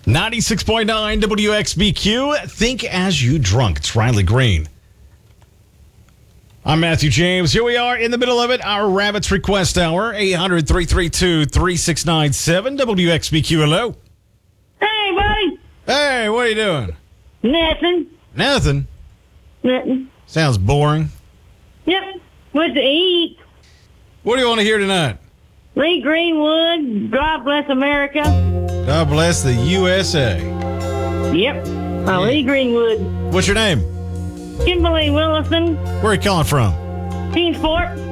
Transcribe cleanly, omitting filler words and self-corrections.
96.9 WXBQ. Think as you drunk. It's Riley Green. I'm Matthew James. Here we are in the middle of it. Our Rabbits Request Hour. 800-332-3697. WXBQ. Hello. Hey, buddy. Hey, what are you doing? Nothing. Nothing. Nothing. Sounds boring. Yep. What to eat? What do you want to hear tonight? Lee Greenwood, God Bless America. God bless the USA. Yep. Lee Greenwood. What's your name? Kimberly Willison. Where are you calling from? Kingsport.